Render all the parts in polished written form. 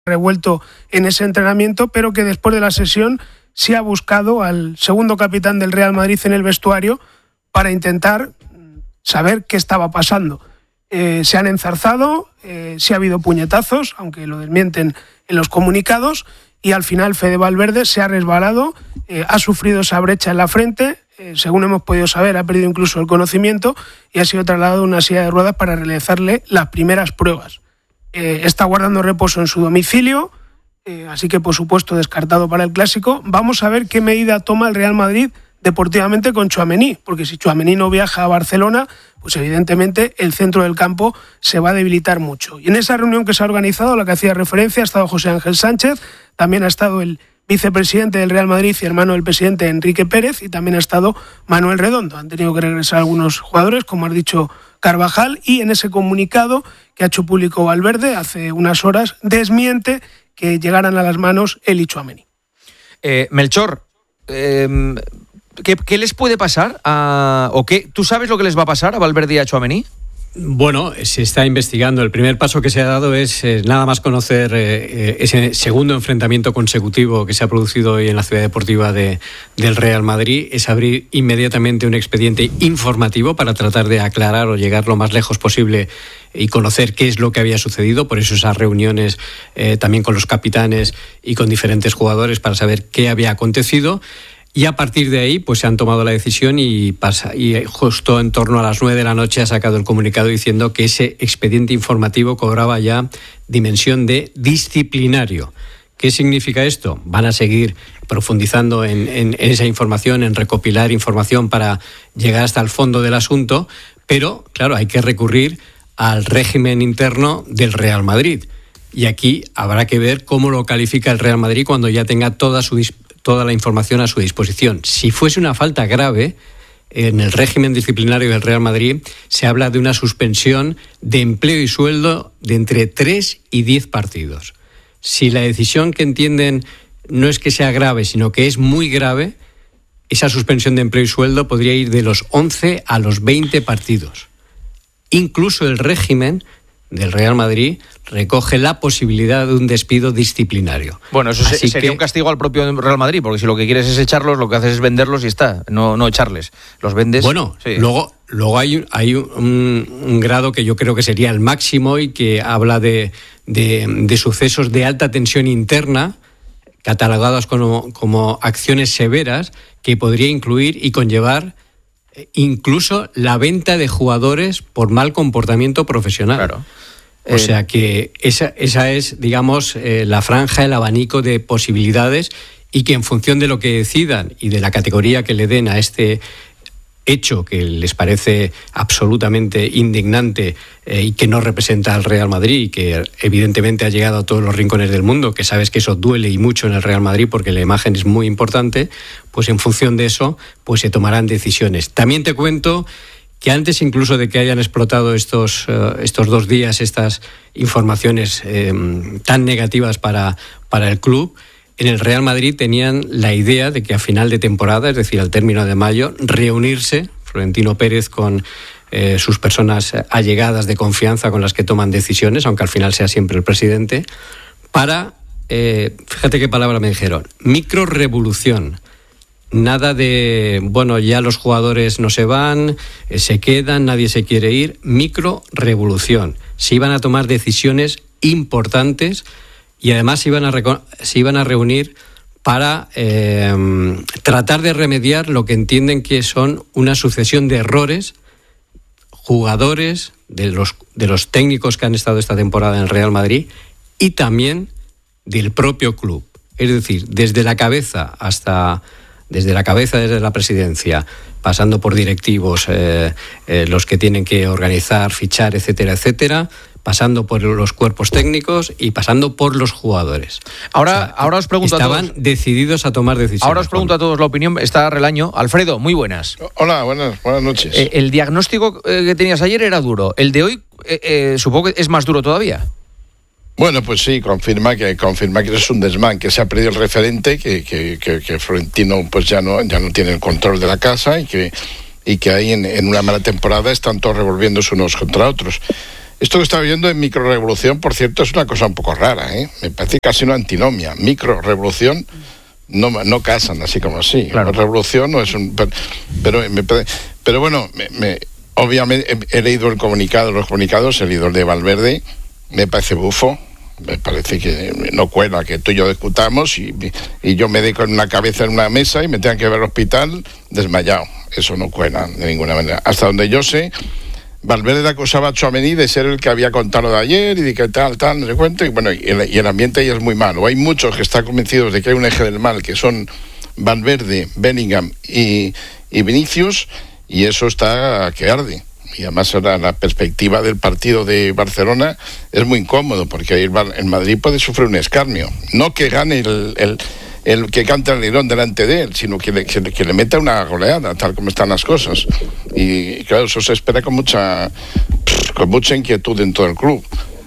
revuelto en ese entrenamiento, pero que después de la sesión sí ha buscado al segundo capitán del Real Madrid en el vestuario para intentar saber qué estaba pasando. Se han enzarzado, sí ha habido puñetazos, aunque lo desmienten en los comunicados, y al final Fede Valverde se ha resbalado, ha sufrido esa brecha en la frente, según hemos podido saber, ha perdido incluso el conocimiento y ha sido trasladado a una silla de ruedas para realizarle las primeras pruebas. Está guardando reposo en su domicilio, así que por supuesto descartado para el Clásico. Vamos a ver qué medida toma el Real Madrid deportivamente con Tchouaméni, porque si Tchouaméni no viaja a Barcelona, pues evidentemente el centro del campo se va a debilitar mucho. Y en esa reunión que se ha organizado, a la que hacía referencia, ha estado José Ángel Sánchez, también ha estado el vicepresidente del Real Madrid y hermano del presidente Enrique Pérez, y también ha estado Manuel Redondo. Han tenido que regresar algunos jugadores, como has dicho, Carvajal, y en ese comunicado que ha hecho público Valverde hace unas horas, desmiente que llegaran a las manos él y Tchouaméni. Melchor, ¿qué les puede pasar ¿tú sabes lo que les va a pasar a Valverde y a Tchouaméni? Bueno, se está investigando. El primer paso que se ha dado es nada más conocer ese segundo enfrentamiento consecutivo que se ha producido hoy en la ciudad deportiva del Real Madrid, es abrir inmediatamente un expediente informativo para tratar de aclarar o llegar lo más lejos posible y conocer qué es lo que había sucedido. Por eso esas reuniones también con los capitanes y con diferentes jugadores para saber qué había acontecido. Y a partir de ahí pues se han tomado la decisión y justo en torno a las 9 de la noche ha sacado el comunicado diciendo que ese expediente informativo cobraba ya dimensión de disciplinario. ¿Qué significa esto? Van a seguir profundizando en esa información, en recopilar información para llegar hasta el fondo del asunto, pero claro, hay que recurrir al régimen interno del Real Madrid. Y aquí habrá que ver cómo lo califica el Real Madrid cuando ya tenga toda la información a su disposición. Si fuese una falta grave, en el régimen disciplinario del Real Madrid se habla de una suspensión de empleo y sueldo de entre 3 y 10 partidos. Si la decisión que entienden no es que sea grave, sino que es muy grave, esa suspensión de empleo y sueldo podría ir de los 11 a los 20 partidos. Incluso el régimen del Real Madrid recoge la posibilidad de un despido disciplinario. Bueno, eso sería un castigo al propio Real Madrid, porque si lo que quieres es echarlos, lo que haces es venderlos y está, no echarles. Los vendes. Bueno, sí. Luego hay un grado que yo creo que sería el máximo y que habla de sucesos de alta tensión interna, catalogados como acciones severas, que podría incluir y conllevar incluso la venta de jugadores por mal comportamiento profesional. Claro. O sea que esa es, digamos, la franja, el abanico de posibilidades, y que en función de lo que decidan y de la categoría que le den a este hecho que les parece absolutamente indignante y que no representa al Real Madrid y que evidentemente ha llegado a todos los rincones del mundo, que sabes que eso duele y mucho en el Real Madrid porque la imagen es muy importante, pues en función de eso pues se tomarán decisiones. También te cuento que antes incluso de que hayan explotado estos 2 días estas informaciones tan negativas para el club, en el Real Madrid tenían la idea de que a final de temporada, es decir, al término de mayo, reunirse Florentino Pérez con sus personas allegadas de confianza con las que toman decisiones, aunque al final sea siempre el presidente, para, fíjate qué palabra me dijeron, microrevolución. Nada de, bueno, ya los jugadores no se van, se quedan, nadie se quiere ir. Microrevolución. Se iban a tomar decisiones importantes y además se iban a reunir para tratar de remediar lo que entienden que son una sucesión de errores, jugadores, de los técnicos que han estado esta temporada en el Real Madrid y también del propio club. Es decir, desde la cabeza, desde la presidencia, pasando por directivos, los que tienen que organizar, fichar, etcétera, etcétera, pasando por los cuerpos técnicos y pasando por los jugadores. Ahora os pregunto estaban decididos a tomar decisiones. Ahora os pregunto a todos la opinión. Está Relaño. Alfredo, muy buenas. Hola, buenas noches. El diagnóstico que tenías ayer era duro. El de hoy supongo que es más duro todavía. Bueno, pues sí, confirma que es un desmán, que se ha perdido el referente, que Florentino pues ya no tiene el control de la casa y que ahí en una mala temporada están todos revolviéndose unos contra otros. Esto que está viendo en Microrevolución, por cierto, es una cosa un poco rara, ¿eh? Me parece casi una antinomia. Microrevolución no casan así como así. Claro. Revolución no es un... Pero bueno, obviamente he leído los comunicados, he leído el de Valverde, me parece bufo. Me parece que no cuela que tú y yo discutamos y yo me dé con una cabeza en una mesa y me tengan que ver al hospital desmayado. Eso no cuela de ninguna manera. Hasta donde yo sé, Valverde acusaba a Tchouaméni de ser el que había contado lo de ayer y de que tal, no sé cuánto. Y bueno, y el ambiente ahí es muy malo. Hay muchos que están convencidos de que hay un eje del mal, que son Valverde, Bellingham y Vinicius, y eso está que arde. Y además la perspectiva del partido de Barcelona es muy incómodo, porque el Madrid puede sufrir un escarnio. No que gane el que canta el Lirón delante de él, sino que le meta una goleada, tal como están las cosas. Y claro, eso se espera con mucha inquietud en todo el club.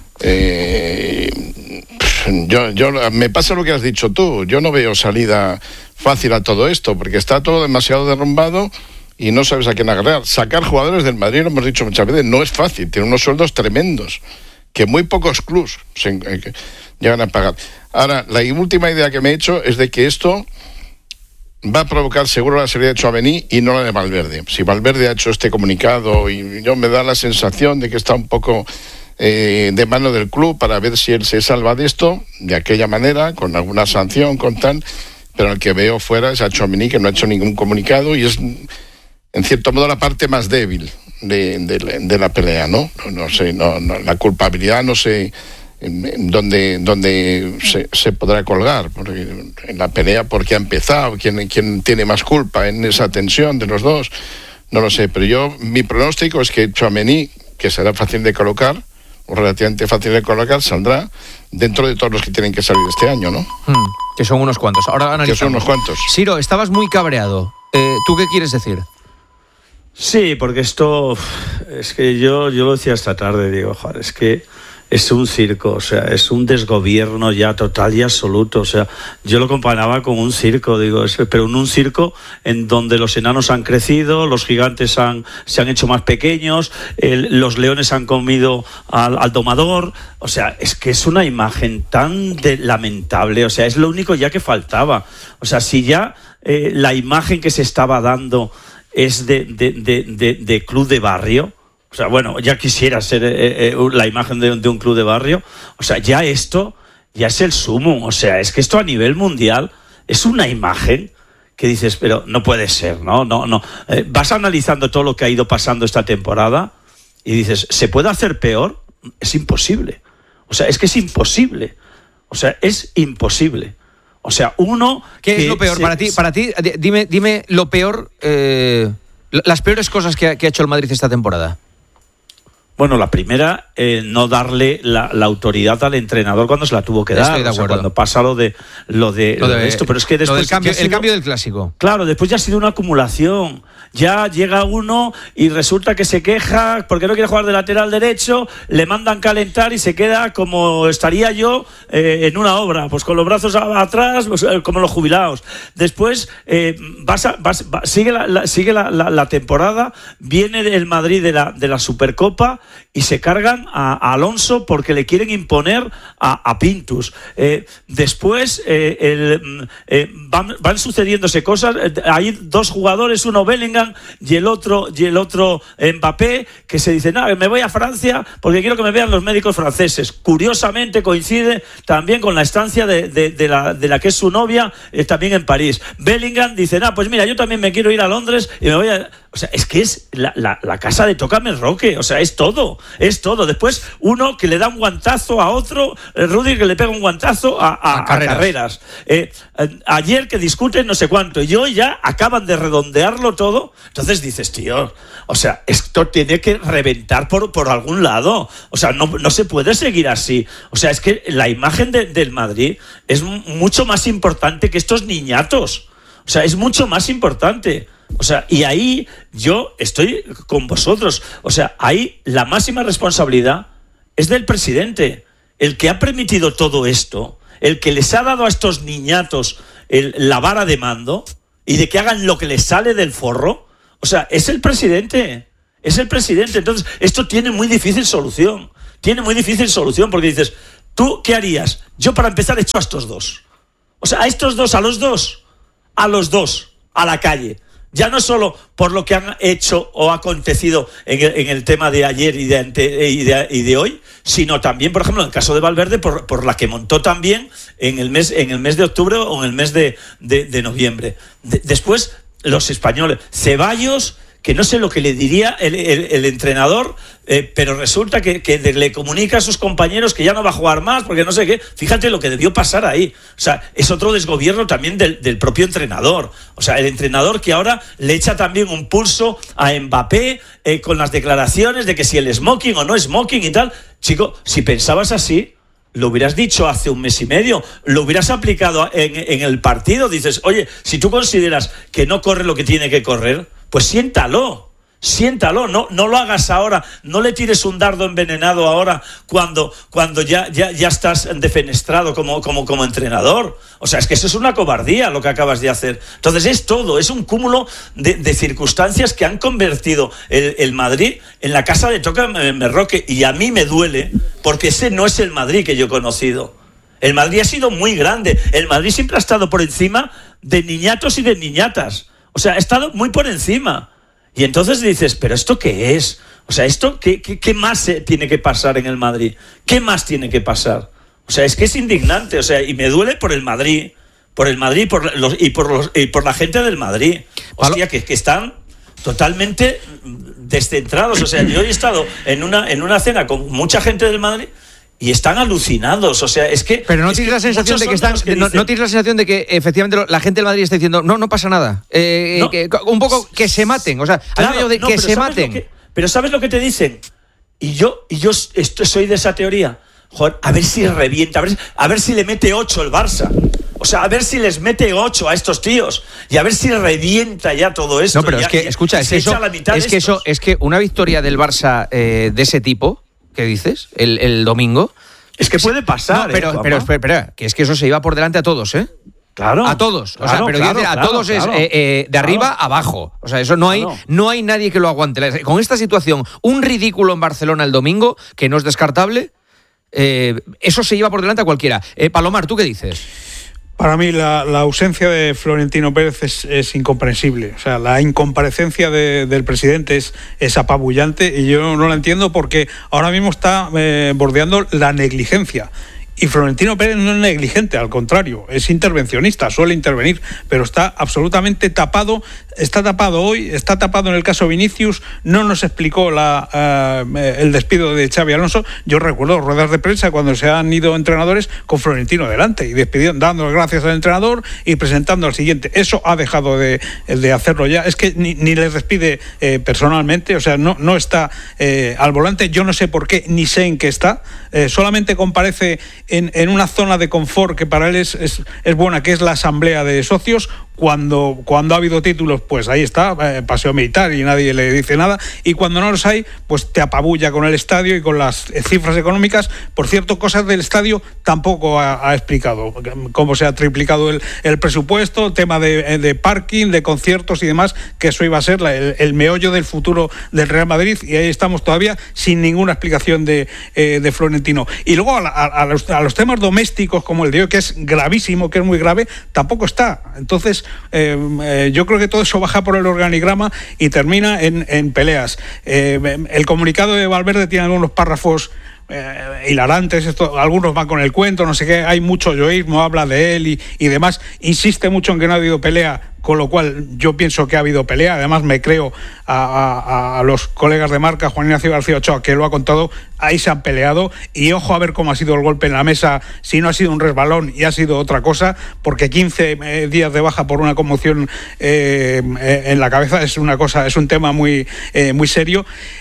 Me pasa lo que has dicho tú. Yo no veo salida fácil a todo esto, porque está todo demasiado derrumbado y no sabes a quién agarrar. Sacar jugadores del Madrid, lo hemos dicho muchas veces, no es fácil. Tiene unos sueldos tremendos que muy pocos clubs llegan a pagar. Ahora, la última idea que me he hecho es de que esto va a provocar seguro la salida de Tchouaméni y no la de Valverde. Si Valverde ha hecho este comunicado, y yo me da la sensación de que está un poco de mano del club para ver si él se salva de esto, de aquella manera, con alguna sanción, con tal, pero el que veo fuera es a Tchouaméni, que no ha hecho ningún comunicado y es, en cierto modo, la parte más débil de la pelea, ¿no? No sé, la culpabilidad no sé dónde se podrá colgar porque en la pelea, porque ha empezado, quién tiene más culpa en esa tensión de los dos, no lo sé, pero mi pronóstico es que Tchouaméni, que será fácil de colocar, o relativamente fácil de colocar, saldrá dentro de todos los que tienen que salir este año, ¿no? Que son unos cuantos. Ahora analizamos. Que son unos cuantos. Siro, estabas muy cabreado. ¿Tú qué quieres decir? Sí, porque esto, es que yo lo decía esta tarde, digo, joder, es que es un circo, o sea, es un desgobierno ya total y absoluto, o sea, yo lo comparaba con un circo, digo, pero en un circo en donde los enanos han crecido, los gigantes se han hecho más pequeños, los leones han comido al domador, o sea, es que es una imagen tan lamentable, o sea, es lo único ya que faltaba, o sea, si ya la imagen que se estaba dando es de club de barrio. O sea, bueno, ya quisiera ser la imagen de un club de barrio. O sea, ya esto ya es el sumo. O sea, es que esto a nivel mundial es una imagen que dices, pero no puede ser, ¿no? Vas analizando todo lo que ha ido pasando esta temporada y dices, ¿se puede hacer peor? Es imposible. O sea, es que es imposible. O sea, es imposible. O sea, ¿Qué es lo peor para ti? Dime lo peor, las peores cosas que ha hecho el Madrid esta temporada. Bueno, la primera, no darle la autoridad al entrenador cuando se la tuvo que dar. Estoy de acuerdo. O sea, cuando pasa lo de esto, pero es que después el cambio del clásico. Claro, después ya ha sido una acumulación. Ya llega uno y resulta que se queja porque no quiere jugar de lateral derecho, le mandan calentar y se queda como estaría yo en una obra, pues con los brazos atrás, pues, como los jubilados. Después sigue la temporada, viene el Madrid de la Supercopa y se cargan a Alonso porque le quieren imponer a Pintus. Después van sucediéndose cosas. Hay dos jugadores, uno Bellingham y el otro Mbappé, que se dicen, me voy a Francia porque quiero que me vean los médicos franceses. Curiosamente coincide también con la estancia de la que es su novia, también en París. Bellingham dice, pues mira, yo también me quiero ir a Londres y me voy a... O sea, es que es la casa de Tócame Roque, o sea, es todo. Después uno que le da un guantazo a otro, Rudy que le pega un guantazo a Carreras. Ayer que discuten no sé cuánto, y hoy ya acaban de redondearlo todo. Entonces dices, tío, o sea, esto tiene que reventar por algún lado. O sea, no se puede seguir así. O sea, es que la imagen del Madrid es mucho más importante que estos niñatos. O sea, es mucho más importante. O sea, y ahí yo estoy con vosotros. O sea, ahí la máxima responsabilidad es del presidente, el que ha permitido todo esto, el que les ha dado a estos niñatos la vara de mando y de que hagan lo que les sale del forro. O sea, es el presidente. Entonces, esto tiene muy difícil solución. tiene muy difícil solución, porque dices, ¿tú qué harías? Yo, para empezar, echo a estos dos. O sea, a estos dos, a los dos, a la calle. Ya no solo por lo que han hecho o acontecido en el tema de ayer y de hoy, sino también, por ejemplo, en el caso de Valverde, por la que montó también en el mes de octubre o en el mes de noviembre. Después, los españoles. Ceballos, que no sé lo que le diría el entrenador, pero resulta que le comunica a sus compañeros que ya no va a jugar más, porque no sé qué. Fíjate lo que debió pasar ahí. O sea, es otro desgobierno también del propio entrenador. O sea, el entrenador que ahora le echa también un pulso a Mbappé con las declaraciones de que si el smoking o no smoking y tal. Chico, si pensabas así, lo hubieras dicho hace un mes y medio, lo hubieras aplicado en el partido. Dices, oye, si tú consideras que no corre lo que tiene que correr, pues siéntalo, no lo hagas ahora, no le tires un dardo envenenado ahora cuando ya estás defenestrado como entrenador. O sea, es que eso es una cobardía lo que acabas de hacer. Entonces es un cúmulo de circunstancias que han convertido el Madrid en la casa de Toca Merroque, y a mí me duele, porque ese no es el Madrid que yo he conocido. El Madrid ha sido muy grande, el Madrid siempre ha estado por encima de niñatos y de niñatas. O sea, ha estado muy por encima. Y entonces dices, ¿pero esto qué es? O sea, ¿esto qué más tiene que pasar en el Madrid? ¿Qué más tiene que pasar? O sea, es que es indignante. O sea, y me duele por el Madrid y por la gente del Madrid. Hostia, que están totalmente descentrados. O sea, yo he estado en una cena con mucha gente del Madrid y están alucinados. O sea, es que... Pero no tienes la sensación de que están... No tienes la sensación de que efectivamente la gente del Madrid está diciendo, no pasa nada. No. Un poco que se maten. O sea, claro, que se maten. Pero ¿sabes lo que te dicen? Y yo soy de esa teoría. Joder, a ver si revienta, a ver si le mete 8 el Barça. O sea, a ver si les mete 8 a estos tíos. Y a ver si revienta ya todo esto. No, pero es que, escucha, es que una victoria del Barça de ese tipo, ¿qué dices? El domingo. Es que puede pasar. No, pero espera, que es que eso se iba por delante a todos, ¿eh? Claro. A todos. O sea, pero a todos es de arriba a abajo. O sea, eso no hay nadie que lo aguante. Con esta situación, un ridículo en Barcelona el domingo, que no es descartable, eso se lleva por delante a cualquiera. Palomar, ¿tú qué dices? Para mí la ausencia de Florentino Pérez es incomprensible. O sea, la incomparecencia del presidente es apabullante, y yo no la entiendo, porque ahora mismo está bordeando la negligencia. Y Florentino Pérez no es negligente, al contrario, es intervencionista, suele intervenir, pero está absolutamente tapado. Está tapado hoy, está tapado en el caso Vinicius. No nos explicó el despido de Xabi Alonso. Yo recuerdo ruedas de prensa cuando se han ido entrenadores con Florentino delante y despidiendo, dando gracias al entrenador y presentando al siguiente. Eso ha dejado de hacerlo ya. Es que ni les despide personalmente, o sea, no está al volante. Yo no sé por qué, ni sé en qué está. Solamente comparece en una zona de confort que para él es buena, que es la asamblea de socios. Cuando ha habido títulos, pues ahí está, paseo militar, y nadie le dice nada. Y cuando no los hay, pues te apabulla con el estadio y con las cifras económicas. Por cierto, cosas del estadio tampoco ha explicado. Cómo se ha triplicado el presupuesto, tema de parking, de conciertos y demás, que eso iba a ser el meollo del futuro del Real Madrid. Y ahí estamos todavía sin ninguna explicación de Florentino. Y luego a los temas domésticos, como el de hoy, que es gravísimo, que es muy grave, tampoco está. Entonces, yo creo que todo eso baja por el organigrama y termina en peleas. El comunicado de Valverde tiene algunos párrafos hilarantes, algunos van con el cuento, no sé qué, hay mucho yoísmo, habla de él y demás, insiste mucho en que no ha habido pelea, con lo cual yo pienso que ha habido pelea. Además me creo a los colegas de Marca, Juan Ignacio García Ochoa, que lo ha contado, ahí se han peleado, y ojo a ver cómo ha sido el golpe en la mesa, si no ha sido un resbalón y ha sido otra cosa, porque 15 días de baja por una conmoción en la cabeza es un tema muy serio.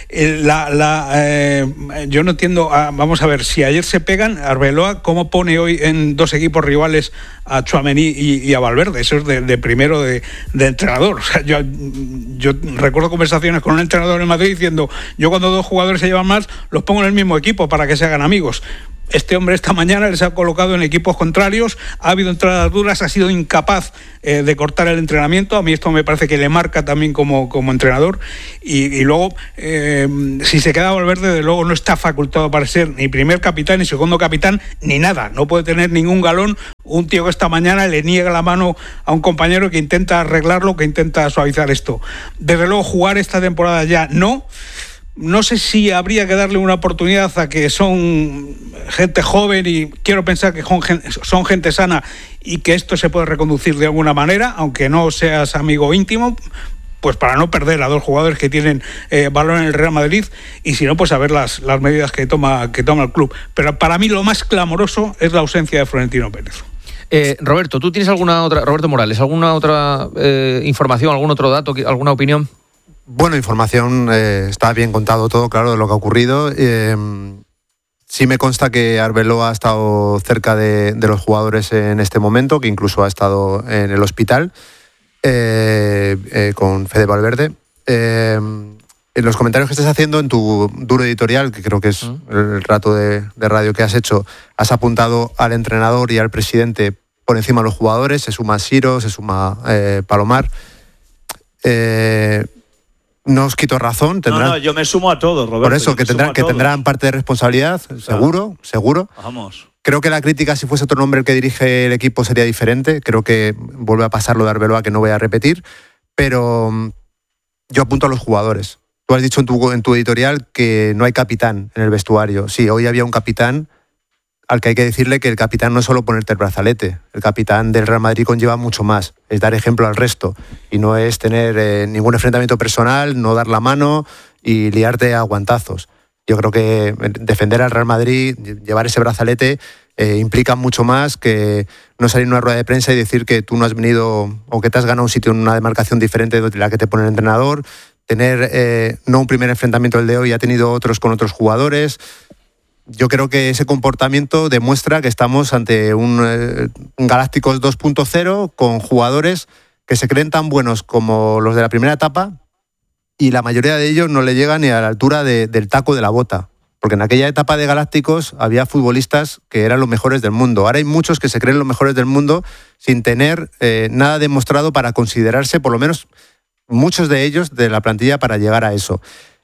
Yo no entiendo, vamos a ver, si ayer se pegan, Arbeloa, ¿cómo pone hoy en dos equipos rivales a Tchouaméni y a Valverde? Eso es de primero de entrenador. O sea, yo recuerdo conversaciones con un entrenador en Madrid diciendo, yo cuando dos jugadores se llevan mal, los pongo en el mismo equipo para que se hagan amigos. Este hombre esta mañana les ha colocado en equipos contrarios, ha habido entradas duras, ha sido incapaz de cortar el entrenamiento. A mí esto me parece que le marca también como entrenador. Y luego, si se queda Valverde, de luego no está facultado para ser ni primer capitán, ni segundo capitán, ni nada. No puede tener ningún galón. Un tío que esta mañana le niega la mano a un compañero que intenta arreglarlo, que intenta suavizar esto. Desde luego, jugar esta temporada ya no. No sé si habría que darle una oportunidad a que son gente joven y quiero pensar que son gente sana y que esto se puede reconducir de alguna manera, aunque no seas amigo íntimo, pues para no perder a dos jugadores que tienen valor en el Real Madrid y si no, pues a ver las medidas que toma el club. Pero para mí lo más clamoroso es la ausencia de Florentino Pérez. Roberto, ¿tú tienes Roberto Morales, alguna otra información, algún otro dato, alguna opinión? Bueno, información, está bien contado todo, claro, de lo que ha ocurrido. Sí me consta que Arbeloa ha estado cerca de los jugadores en este momento, que incluso ha estado en el hospital con Fede Valverde. En los comentarios que estás haciendo en tu duro editorial, que creo que es el rato de radio que has hecho, has apuntado al entrenador y al presidente por encima de los jugadores, se suma Siro, se suma Palomar. No os quito razón. No, yo me sumo a todos, Roberto. Por eso, que tendrán parte de responsabilidad, claro. seguro. Vamos. Creo que la crítica, si fuese otro nombre el que dirige el equipo, sería diferente. Creo que vuelve a pasar lo de Arbeloa, que no voy a repetir. Pero yo apunto a los jugadores. Tú has dicho en tu editorial que no hay capitán en el vestuario. Sí, hoy había un capitán al que hay que decirle que el capitán no es solo ponerte el brazalete. El capitán del Real Madrid conlleva mucho más. Es dar ejemplo al resto. Y no es tener ningún enfrentamiento personal, no dar la mano y liarte a guantazos. Yo creo que defender al Real Madrid, llevar ese brazalete, implica mucho más que no salir en una rueda de prensa y decir que tú no has venido o que te has ganado un sitio en una demarcación diferente de la que te pone el entrenador. Tener no un primer enfrentamiento el de hoy, ha tenido otros con otros jugadores. Yo creo que ese comportamiento demuestra que estamos ante un Galácticos 2.0 con jugadores que se creen tan buenos como los de la primera etapa y la mayoría de ellos no le llegan ni a la altura del taco de la bota. Porque en aquella etapa de Galácticos había futbolistas que eran los mejores del mundo. Ahora hay muchos que se creen los mejores del mundo sin tener nada demostrado para considerarse, por lo menos muchos de ellos, de la plantilla para llegar a eso.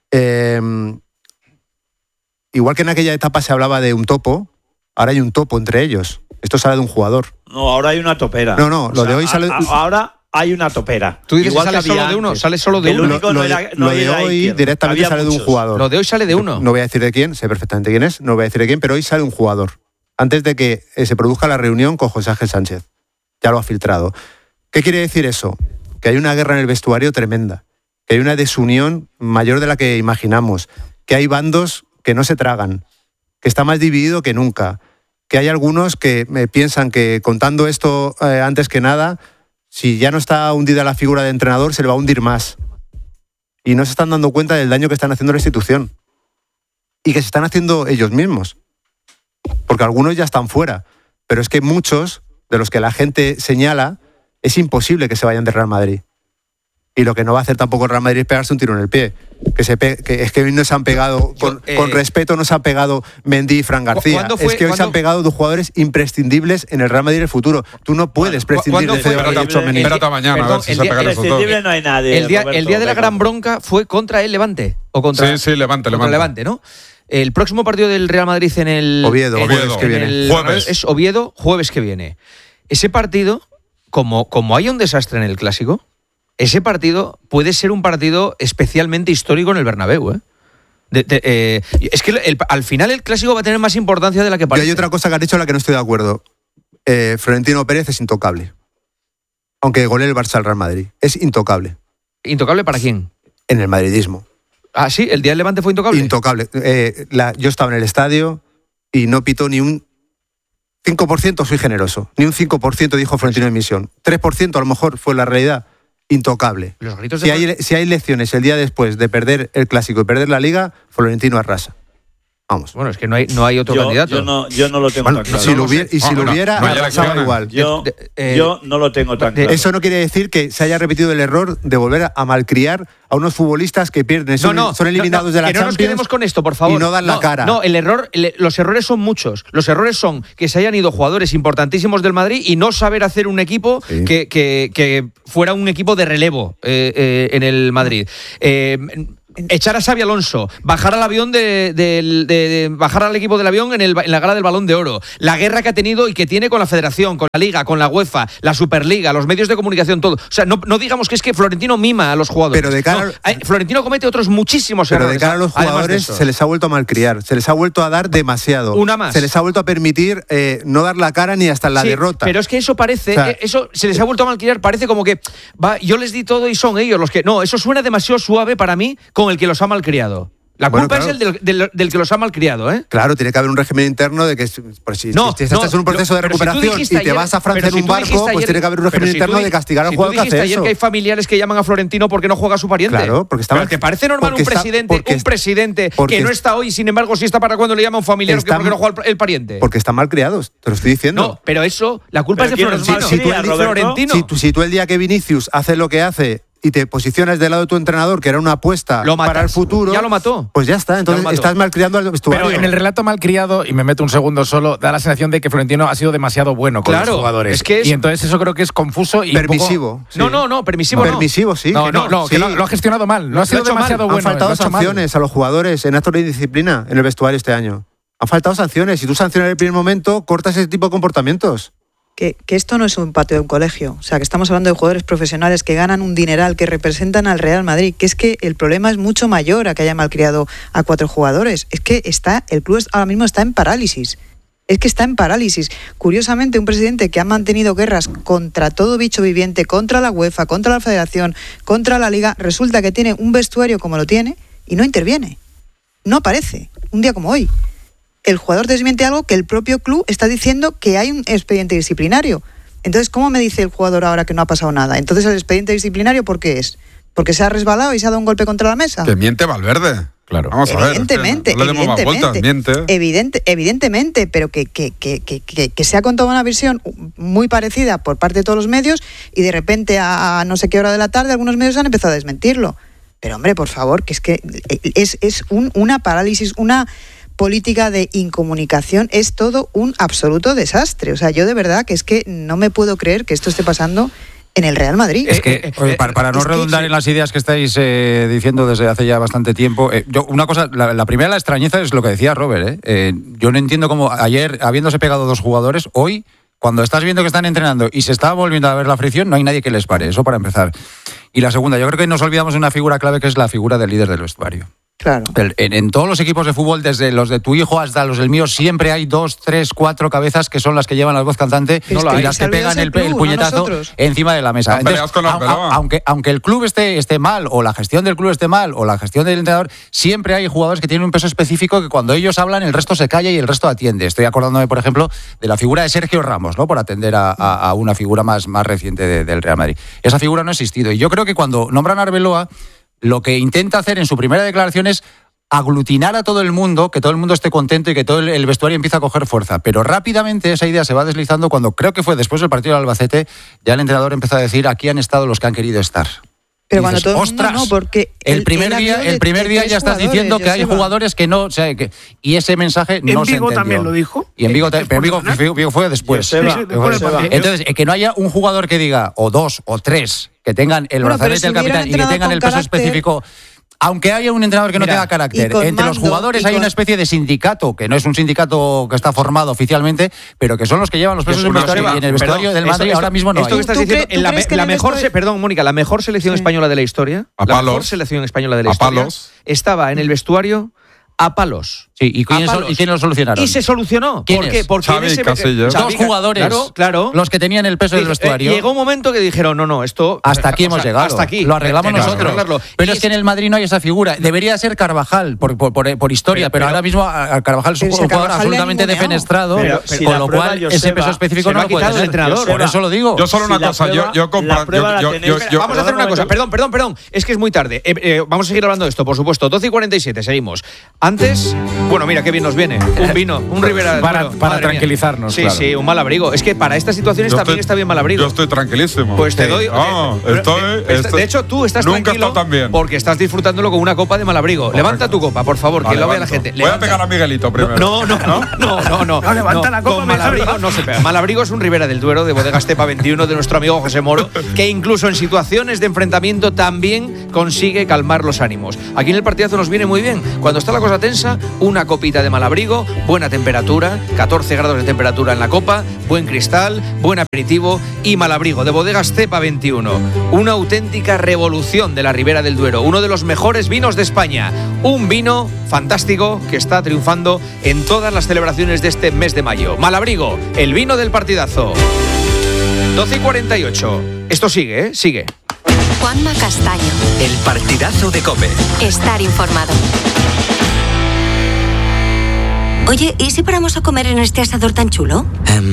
Igual que en aquella etapa se hablaba de un topo, ahora hay un topo entre ellos. Esto sale de un jugador. No, ahora hay una topera. No, lo de hoy sale... Ahora hay una topera. Tú dices que sale solo de uno, sale solo de uno. Lo de hoy directamente sale de un jugador. Lo de hoy sale de uno. No voy a decir de quién, sé perfectamente quién es, no voy a decir de quién, pero hoy sale un jugador. Antes de que se produzca la reunión con José Ángel Sánchez. Ya lo ha filtrado. ¿Qué quiere decir eso? Que hay una guerra en el vestuario tremenda. Que hay una desunión mayor de la que imaginamos. Que hay bandos que no se tragan, que está más dividido que nunca, que hay algunos que piensan que contando esto antes que nada, si ya no está hundida la figura de entrenador, se le va a hundir más. Y no se están dando cuenta del daño que están haciendo a la institución. Y que se están haciendo ellos mismos. Porque algunos ya están fuera. Pero es que muchos, de los que la gente señala, es imposible que se vayan de Real Madrid. Y lo que no va a hacer tampoco el Real Madrid es pegarse un tiro en el pie. Que es que hoy no se han pegado, con respeto, no se han pegado Mendy y Fran García. Es que hoy se han pegado dos jugadores imprescindibles en el Real Madrid en el futuro. Tú no puedes prescindir de Fede Valverde. Espérate mañana, a ver si se pegan esos dos. No hay nadie, el día de la gran bronca fue contra el Levante. O contra, sí, Levante. Levante, ¿no? El próximo partido del Real Madrid en el... Oviedo, jueves que viene. Jueves. Es Oviedo, jueves que viene. Ese partido, como haya un desastre en el Clásico, ese partido puede ser un partido especialmente histórico en el Bernabéu, es que al final el Clásico va a tener más importancia de la que parece. Y hay otra cosa que has dicho en la que no estoy de acuerdo. Florentino Pérez es intocable. Aunque golee el Barça al Real Madrid. Es intocable. ¿Intocable para quién? En el madridismo. Ah, sí, el día del Levante fue intocable. Intocable. Yo estaba en el estadio y no pitó ni un 5%, soy generoso. Ni un 5% dijo Florentino en misión. 3% a lo mejor fue la realidad. Intocable. Los gritos si hay lecciones el día después de perder el Clásico y perder la Liga, Florentino arrasa. Vamos. Bueno, es que no hay otro candidato. Yo no lo tengo tan claro. Si lo hubiera, pasaba igual. Yo no lo tengo tan claro. Eso no quiere decir que se haya repetido el error de volver a malcriar a unos futbolistas que pierden. Son eliminados de la Champions. Que no nos quedemos con esto, por favor. Y no dan la cara. No, los errores son muchos. Los errores son que se hayan ido jugadores importantísimos del Madrid y no saber hacer un equipo que fuera un equipo de relevo en el Madrid. Echar a Xabi Alonso, bajar al avión bajar al equipo del avión en la gala del Balón de Oro, la guerra que ha tenido y que tiene con la Federación, con la Liga, con la UEFA, la Superliga, los medios de comunicación, todo. O sea, no digamos que es que Florentino mima a los jugadores. Pero de cara Florentino comete otros muchísimos errores. Pero de cara a los jugadores se les ha vuelto a malcriar, se les ha vuelto a dar demasiado. Una más. Se les ha vuelto a permitir no dar la cara ni hasta en la derrota. Pero es que eso parece, eso se les ha vuelto a malcriar, parece como que yo les di todo y son ellos los que. No, eso suena demasiado suave para mí con el que los ha malcriado. La culpa es el del que los ha malcriado, ¿eh? Claro, tiene que haber un régimen interno de que si estás en un proceso de recuperación y te vas a Francia en un barco, pues tiene que haber un régimen interno de castigar al jugador que hace eso. Ayer que hay familiares que llaman a Florentino porque no juega a su pariente. Claro, porque está mal. ¿Te parece normal un presidente que no está hoy, sin embargo, sí está para cuando le llama a un familiar porque no juega el pariente? Porque están mal criados, te lo estoy diciendo. No, pero eso, la culpa es de Florentino. Si tú el día que Vinicius hace lo que hace y te posicionas del lado de tu entrenador, que era una apuesta para el futuro, ya lo mató. Pues ya está, entonces estás malcriando al vestuario. Pero en el relato malcriado, y me meto un segundo solo, da la sensación de que Florentino ha sido demasiado bueno con los jugadores. Y entonces eso creo que es confuso y permisivo. Sí. No, permisivo no. Permisivo, sí. Que lo ha gestionado mal. No ha sido demasiado bueno. Han faltado sanciones a los jugadores en actos de disciplina en el vestuario este año. Han faltado sanciones. Si tú sancionas en el primer momento, cortas ese tipo de comportamientos. Que esto no es un patio de un colegio, o sea, que estamos hablando de jugadores profesionales que ganan un dineral, que representan al Real Madrid, que es que el problema es mucho mayor a que haya malcriado a 4 jugadores, es que el club ahora mismo está en parálisis. Es que está en parálisis. Curiosamente, un presidente que ha mantenido guerras contra todo bicho viviente, contra la UEFA, contra la Federación, contra la Liga, resulta que tiene un vestuario como lo tiene y no interviene. No aparece, un día como hoy. El jugador desmiente algo que el propio club está diciendo que hay un expediente disciplinario. Entonces, ¿cómo me dice el jugador ahora que no ha pasado nada? Entonces, ¿el expediente disciplinario por qué es? ¿Porque se ha resbalado y se ha dado un golpe contra la mesa? Que miente Valverde. Claro. Vamos a ver. Evidentemente, no le demos más vueltas, miente. Evidentemente, pero que se ha contado una versión muy parecida por parte de todos los medios y de repente a no sé qué hora de la tarde algunos medios han empezado a desmentirlo. Pero hombre, por favor, que es una parálisis, una política de incomunicación, es todo un absoluto desastre. O sea, yo de verdad que es que no me puedo creer que esto esté pasando en el Real Madrid. Es que, para no redundar en las ideas que estáis diciendo desde hace ya bastante tiempo, una cosa, la primera, la extrañeza es lo que decía Robert. Yo no entiendo cómo ayer, habiéndose pegado 2 jugadores, hoy, cuando estás viendo que están entrenando y se está volviendo a ver la fricción, no hay nadie que les pare. Eso para empezar. Y la segunda, yo creo que nos olvidamos de una figura clave que es la figura del líder del vestuario. Claro. En todos los equipos de fútbol, desde los de tu hijo hasta los del mío, siempre hay 2, 3, 4 cabezas que son las que llevan la voz cantante y las que pegan el puñetazo encima de la mesa. Entonces, aunque el club esté mal, o la gestión del club esté mal, o la gestión del entrenador, siempre hay jugadores que tienen un peso específico que cuando ellos hablan, el resto se calla y el resto atiende. Estoy acordándome, por ejemplo, de la figura de Sergio Ramos, ¿no? Por atender a una figura más reciente del Real Madrid. Esa figura no ha existido. Y yo creo que cuando nombran a Arbeloa, lo que intenta hacer en su primera declaración es aglutinar a todo el mundo, que todo el mundo esté contento y que todo el vestuario empiece a coger fuerza. Pero rápidamente esa idea se va deslizando cuando creo que fue después del partido del Albacete, ya el entrenador empezó a decir, aquí han estado los que han querido estar. Pero cuando todo el mundo no, porque el primer día ya estás diciendo que hay jugadores que no, o sea, y ese mensaje no se entendió. ¿En Vigo también lo dijo? Y en Vigo fue después. Entonces, que no haya un jugador que diga, o 2 o 3, que tengan el brazalete del capitán y que tengan el peso específico. Aunque haya un entrenador que no tenga carácter, entre los jugadores hay una especie de sindicato, que no es un sindicato que está formado oficialmente, pero que son los que llevan los pesos del vestuario, y en el vestuario del Madrid ahora mismo no hay. Esto que estás diciendo, la mejor selección española de la historia, la mejor selección española de la historia, estaba en el vestuario a palos. Sí, ¿y quién lo solucionaron? Y se solucionó. ¿Por qué? Porque Xavi, Casillas. 2 jugadores, claro, los que tenían el peso del vestuario. Llegó un momento que dijeron, no, esto... Hasta aquí hemos llegado. Hasta aquí. Lo arreglamos nosotros. Pero es que en el Madrid no hay esa figura. Debería ser Carvajal, por historia, pero ahora mismo Carvajal es un jugador absolutamente defenestrado, con lo cual ese peso específico no lo puede tener. Por eso lo digo. Yo solo una cosa, yo vamos a hacer una cosa, perdón, es que es muy tarde. Vamos a seguir hablando de esto, por supuesto. 12:47, seguimos. Antes, bueno, mira qué bien nos viene. Un vino, un Ribera. Para tranquilizarnos. Sí, claro. Sí, un Malabrigo. Es que para estas situaciones también está bien Malabrigo. Yo estoy tranquilísimo. Pues te doy. De hecho, tú estás tranquilo porque estás disfrutándolo con una copa de Malabrigo. Correcto. Levanta tu copa, por favor, que lo vea la gente. Voy a pegar a Miguelito primero. No, levanta la copa. Con Malabrigo no se pega. Malabrigo es un Ribera del Duero de Bodega Estepa 21 de nuestro amigo José Moro, que incluso en situaciones de enfrentamiento también consigue calmar los ánimos. Aquí en el partidazo nos viene muy bien. Cuando está la cosa tensa, una copita de Malabrigo, buena temperatura, 14 grados de temperatura en la copa, buen cristal, buen aperitivo y Malabrigo de Bodega Estepa 21. Una auténtica revolución de la Ribera del Duero, uno de los mejores vinos de España. Un vino fantástico que está triunfando en todas las celebraciones de este mes de mayo. Malabrigo, el vino del partidazo. 12:48. Esto sigue, ¿eh? Sigue. Juanma Castaño. El partidazo de COPE. Estar informado. Oye, ¿y si paramos a comer en este asador tan chulo?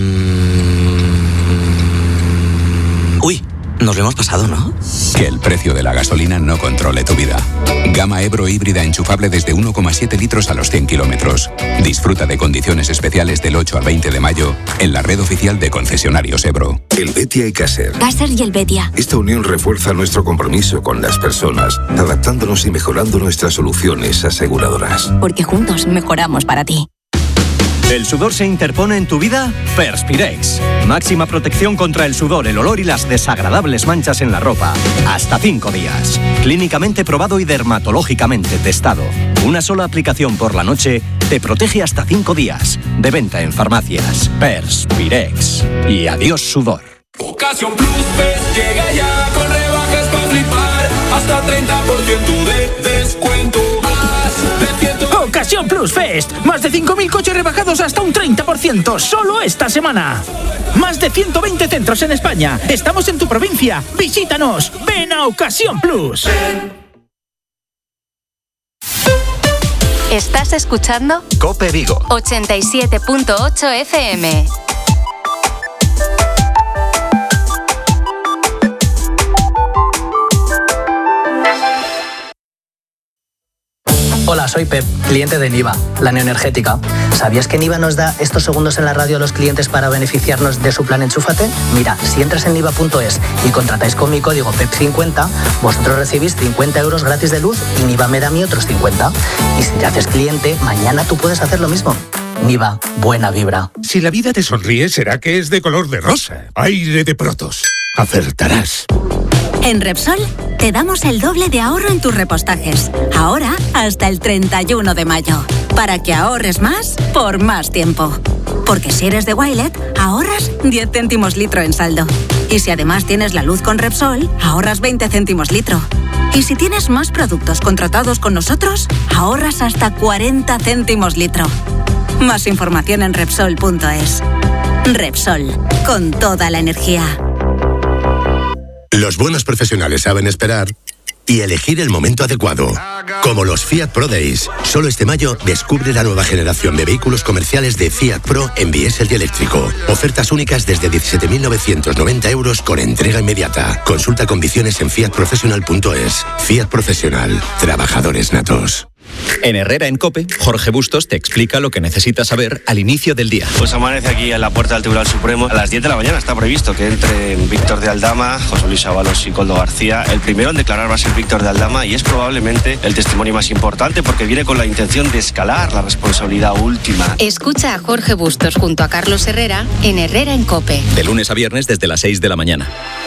Uy, nos lo hemos pasado, ¿no? Que el precio de la gasolina no controle tu vida. Gama Ebro híbrida enchufable desde 1,7 litros a los 100 kilómetros. Disfruta de condiciones especiales del 8 al 20 de mayo en la red oficial de concesionarios Ebro. Helvetia y Caser. Caser y Helvetia. Esta unión refuerza nuestro compromiso con las personas, adaptándonos y mejorando nuestras soluciones aseguradoras. Porque juntos mejoramos para ti. ¿El sudor se interpone en tu vida? Perspirex. Máxima protección contra el sudor, el olor y las desagradables manchas en la ropa. Hasta 5 días. Clínicamente probado y dermatológicamente testado. Una sola aplicación por la noche te protege hasta 5 días. De venta en farmacias. Perspirex. Y adiós sudor. Ocasión Plus Fest llega ya con rebajas para flipar. Hasta 30% de descuento. Ocasión Plus Fest. Más de 5.000 coches rebajados hasta un 30%. Solo esta semana. Más de 120 centros en España. Estamos en tu provincia. Visítanos. Ven a Ocasión Plus. ¿Estás escuchando? COPE Vigo 87.8 FM. Hola, soy Pep, cliente de Niva, la neoenergética. ¿Sabías que Niva nos da estos segundos en la radio a los clientes para beneficiarnos de su plan Enchúfate? Mira, si entras en niva.es y contratáis con mi código PEP50, vosotros recibís 50 euros gratis de luz y Niva me da a mí otros 50. Y si te haces cliente, mañana tú puedes hacer lo mismo. Niva, buena vibra. Si la vida te sonríe, será que es de color de rosa. Aire de Protos. Acertarás. En Repsol te damos el doble de ahorro en tus repostajes. Ahora hasta el 31 de mayo. Para que ahorres más por más tiempo. Porque si eres de Wilet, ahorras 10 céntimos litro en saldo. Y si además tienes la luz con Repsol, ahorras 20 céntimos litro. Y si tienes más productos contratados con nosotros, ahorras hasta 40 céntimos litro. Más información en Repsol.es. Repsol, con toda la energía. Los buenos profesionales saben esperar y elegir el momento adecuado. Como los Fiat Pro Days. Solo este mayo descubre la nueva generación de vehículos comerciales de Fiat Pro en diésel y eléctrico. Ofertas únicas desde 17.990 euros con entrega inmediata. Consulta condiciones en fiatprofessional.es. Fiat Profesional. Trabajadores natos. En Herrera en COPE, Jorge Bustos te explica lo que necesitas saber al inicio del día. Pues amanece aquí en la puerta del Tribunal Supremo. A las 10 de la mañana está previsto que entren Víctor de Aldama, José Luis Ábalos y Koldo García. El primero en declarar va a ser Víctor de Aldama y es probablemente el testimonio más importante porque viene con la intención de escalar la responsabilidad última. Escucha a Jorge Bustos junto a Carlos Herrera en Herrera en COPE. De lunes a viernes desde las 6 de la mañana.